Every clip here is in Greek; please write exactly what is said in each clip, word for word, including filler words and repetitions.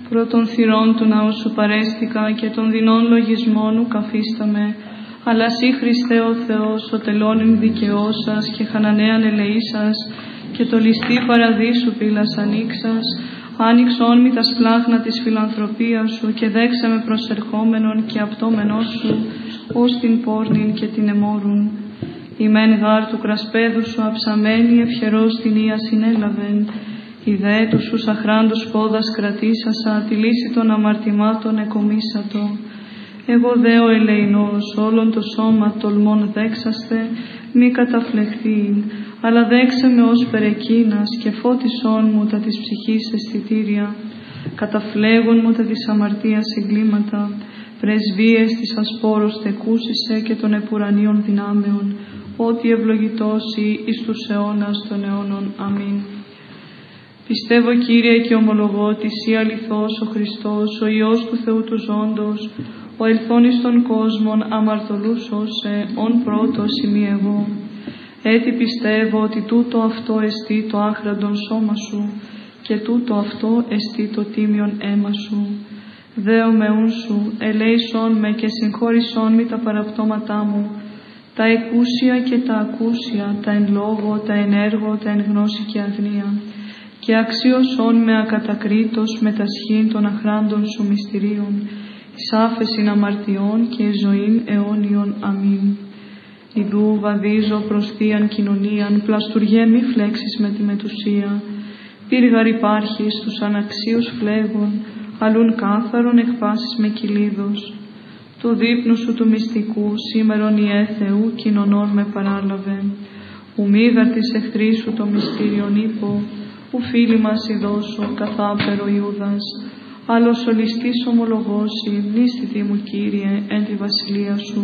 Πρώτων θυρών του ναού σου παρέστηκα και των δεινών λογισμών ου καφίσταμε. Αλλά σύ Χριστέ ο Θεός, ο τελώνην δικαιώσας και χανανέαν ελεήσας και το ληστή παραδείσου πύλας ανοίξας, άνοιξον μη τα σπλάχνα της φιλανθρωπίας σου και δέξε με προσερχόμενον και απτώμενός σου ως την πόρνην και την εμόρουν. Η μεν γάρ του κρασπέδου σου αψαμένη ευχερός την ία συνέλαβεν. Η δε του σου σαχράντους πόδας κρατήσασα, τη λύση των αμαρτημάτων εκομίσατο. Εγώ δε ο ελεηνός όλον το σώμα τολμών δέξαστε, μη καταφλεχθήν, αλλά δέξε με ως περεκίνας και φώτισόν μου τα της ψυχής αισθητήρια. Καταφλέγουν μου τα της αμαρτίας εγκλήματα, πρεσβείες της ασπόρους τεκούσισε και των επουρανίων δυνάμεων, ότι ευλογητώσει εις τους αιώνας των αιώνων. Αμήν. Πιστεύω, Κύριε, και ομολογώ ότι Συ αληθώς ο Χριστός, ο Υιός του Θεού του ζώντος, ο ελθόν εις των κόσμων αμαρτωλούς όσε, ον πρώτος ημί εγώ. Έτσι πιστεύω ότι τούτο αυτό εστί το άχραντον σώμα σου και τούτο αυτό εστί το τίμιον αίμα σου. Δέο με ούν σου, ελέησόν με και συγχώρησόν μη τα παραπτώματά μου, τα εκούσια και τα ακούσια, τα εν λόγω, τα εν έργο, τα εν γνώση και αγνία, και αξίωσόν με ακατακρίτως με τα σχήν των αχράντων σου μυστηρίων, εις άφεσιν αμαρτιών και ζωήν αιώνιον. Αμήν. Ιδού βαδίζω προς θείαν κοινωνίαν, πλαστουργέ μη φλέξεις με τη μετουσία. Πύργαρ υπάρχει στους αναξίους φλέγων, αλλούν κάθαρον εκπάσεις με κυλίδος. Το δείπνου σου του μυστικού, σήμερον Ιε Θεού, κοινωνών με παράλαβε. Ουμίγαρ της εχθρής σου το μυστήριον ύπο, ου φίλοι μας ειδώσω, καθάπερο Ιούδας. Άλλος ο ληστής ομολογώσει, μνήστητη μου Κύριε, εν τη βασιλεία σου.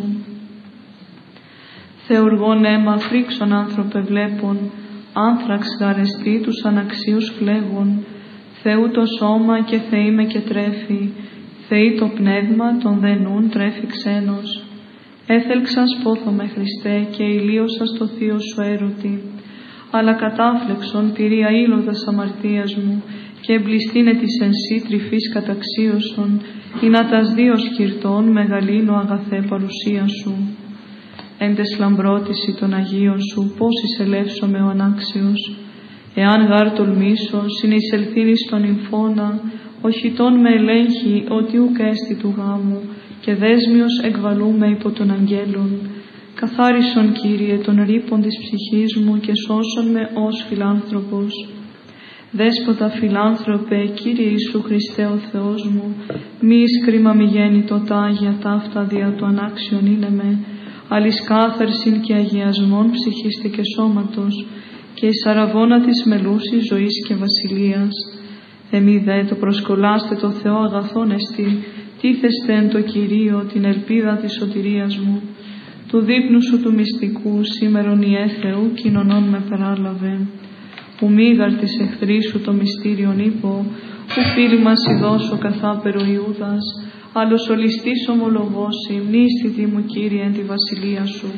Θεουργών αίμα φρίξον άνθρωπε βλέπων, άνθραξ γαρεστή τους αναξίους φλέγων. Θεού το σώμα και Θεή με και τρέφει, Θεή το πνεύμα των δενούν τρέφει ξένος. Έθελξας πόθομαι Χριστέ και ηλίωσας το θείο σου έρωτη, αλλά κατάφλεξον πυρία ήλωδας αμαρτίας μου και εμπληστήνε της εν σύ τρυφής καταξίωσον, ή να τας δύο σκυρτών μεγαλύνω αγαθέ παρουσία σου. Εν τες λαμπρότηση των Αγίων σου, πώς εισελεύσομαι ο ανάξιος. Εάν γάρ τολμήσω, συνεισελθήν εις τον υμφώνα, ο χιτών με ελέγχει ότι ουκ έστι του γάμου, και δέσμιος εκβαλούμε υπό των αγγέλων. Καθάρισον, Κύριε, τον ρήπον της ψυχής μου και σώσον με ως φιλάνθρωπος. Δέσποτα φιλάνθρωπε, Κύριε Ιησού Χριστέ ο Θεός μου, μη εις κρίμα μη γέννητο τάγια ταύτα δια το ανάξιον είναι με, αλλης κάθαρσιν και αγιασμόν ψυχίστε και σώματος, και εις αραβώνα της μελούσης ζωής και βασιλείας. Εμεί δε το προσκολάστε το Θεό αγαθόν εστι, τίθεστε εν το Κυρίο την ελπίδα της σωτηρίας μου. Του δείπνου σου του μυστικού, σήμερον Ιε Θεού, κοινωνών με παράλαβε. Που μίγαρ της εχθρής σου το μυστήριον ύπο, που φίλοι μας ειδώσω καθάπερο Ιούδας, άλλος ο ληστής ομολογώσει, μνήστητη μου Κύριε εν τη βασιλεία σου.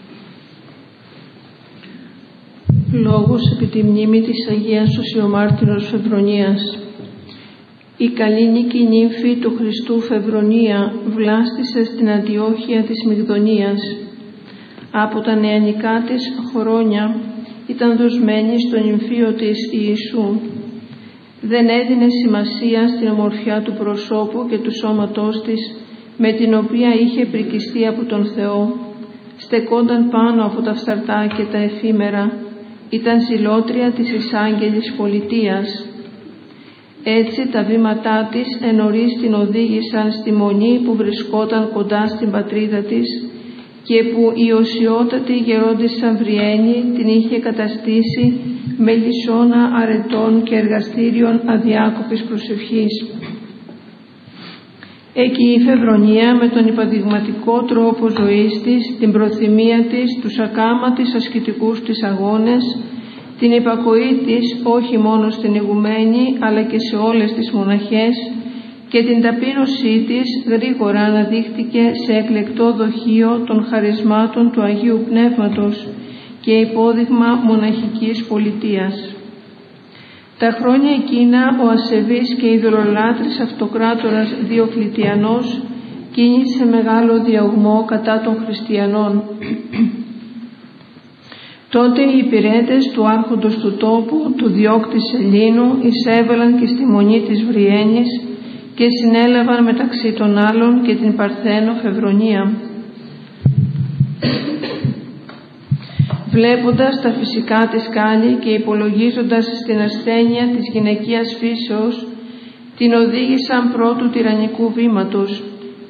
Λόγος επί τη μνήμη της Αγίας Οσιομάρτυρος Φεβρονίας. Η καλλίνικη νύμφη του Χριστού Φεβρονία βλάστησε στην Αντιόχεια της Μυγδονίας. Από τα νεανικά της χρόνια ήταν δοσμένη στο νυμφίο της Ιησού. Δεν έδινε σημασία στην ομορφιά του προσώπου και του σώματός της, με την οποία είχε πρικιστεί από τον Θεό. Στεκόνταν πάνω από τα φθαρτά και τα εφήμερα. Ήταν ζηλότρια της εισάγγελης πολιτείας. Έτσι τα βήματά της εν νωρίς την οδήγησαν στη μονή που βρισκόταν κοντά στην πατρίδα της και που η οσιότατη γερόντισσα Βριένη την είχε καταστήσει μελισσόνα αρετών και εργαστήριων αδιάκοπης προσευχής. Εκεί η Φεβρονία με τον υπαδειγματικό τρόπο ζωής της, την προθυμία της, τους ακάματις ασκητικούς της αγώνες, την υπακοή της όχι μόνο στην ηγουμένη αλλά και σε όλες τις μοναχές και την ταπείνωσή της γρήγορα αναδείχθηκε σε εκλεκτό δοχείο των χαρισμάτων του Αγίου Πνεύματος και υπόδειγμα μοναχικής πολιτείας. Τα χρόνια εκείνα ο ασεβής και ειδωλολάτρης αυτοκράτορας Διοκλητιανός κίνησε μεγάλο διωγμό κατά των χριστιανών. Τότε οι υπηρέτες του άρχοντος του τόπου, του διώκτη Σελήνου, εισέβαλαν και στη μονή της Βριένης και συνέλαβαν μεταξύ των άλλων και την Παρθένο Φεβρονία. Βλέποντας τα φυσικά της σκάλη και υπολογίζοντας στην ασθένεια της γυναικείας φύσεως, την οδήγησαν πρώτου τυραννικού βήματος.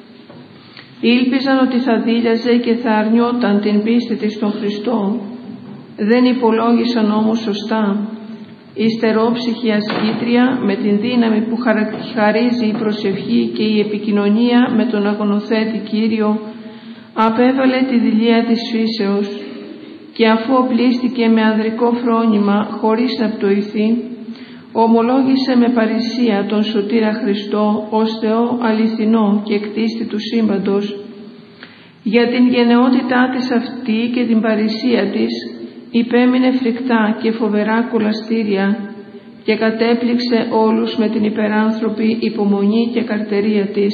Ήλπιζαν ότι θα δίλιαζε και θα αρνιόταν την πίστη της στον Χριστό. Δεν υπολόγισαν όμως σωστά. Η στερόψυχη ασκήτρια, με την δύναμη που χαρίζει η προσευχή και η επικοινωνία με τον αγωνοθέτη Κύριο, απέβαλε τη δειλία της φύσεως και αφού οπλίστηκε με ανδρικό φρόνημα χωρίς να πτωηθεί, ομολόγησε με παρησία τον Σωτήρα Χριστό ως Θεό αληθινό και κτίστη του σύμπαντος. Για την γενναιότητά της αυτή και την παρησία της υπέμεινε φρικτά και φοβερά κολαστήρια και κατέπληξε όλους με την υπεράνθρωπη υπομονή και καρτερία της.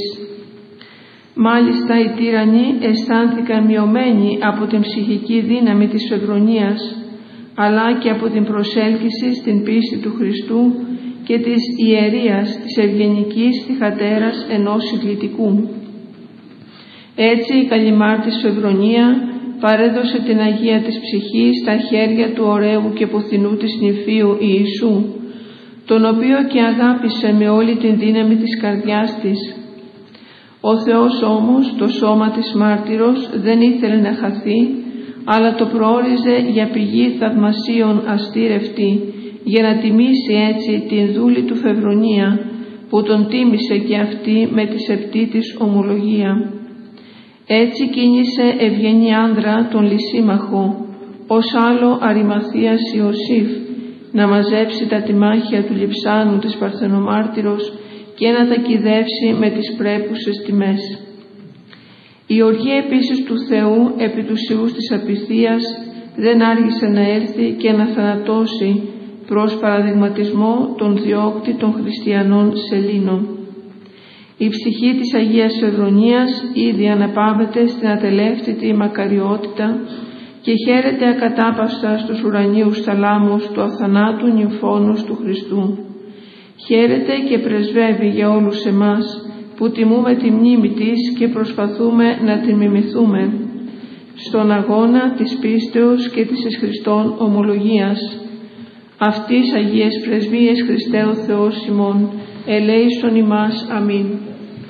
Μάλιστα οι τύραννοι αισθάνθηκαν μειωμένοι από την ψυχική δύναμη της Φεβρονίας, αλλά και από την προσέλκυση στην πίστη του Χριστού και της ιερίας της ευγενικής θυχατέρας ενός συγκλητικού. Έτσι η καλυμάρτης Φεβρονία παρέδωσε την Αγία της ψυχή στα χέρια του ωραίου και ποθηνού της νηφίου Ιησού, τον οποίο και αγάπησε με όλη την δύναμη της καρδιάς της. Ο Θεός όμως το σώμα της μάρτυρος δεν ήθελε να χαθεί, αλλά το προόριζε για πηγή θαυμασίων αστήρευτη, για να τιμήσει έτσι την δούλη του Φεβρονία, που τον τίμησε και αυτή με τη σεπτή της ομολογία. Έτσι κίνησε ευγενή άνδρα τον Λυσίμαχο, ως άλλο Αριμαθίας Ιωσήφ, να μαζέψει τα τιμάχια του λειψάνου της Παρθενομάρτυρος και να τα κυδεύσει με τις πρέπουσες τιμές. Η οργή επίσης του Θεού επί τους ιούς της απειθίας δεν άργησε να έρθει και να θανατώσει προς παραδειγματισμό τον διώκτη των χριστιανών Σελήνων. Η ψυχή της Αγίας Φεβρονίας ήδη αναπαύεται στην ατελεύτητη μακαριότητα και χαίρεται ακατάπαυστα στους ουρανίους θαλάμους του αθανάτου νυμφώνους του Χριστού. Χαίρεται και πρεσβεύει για όλους εμάς που τιμούμε τη μνήμη της και προσπαθούμε να την μιμηθούμε στον αγώνα της πίστεως και της εις Χριστόν ομολογίας. Αυτής Αγίες Πρεσβείες Χριστέ ο Θεός ημών, ελέησον ημάς. Αμήν.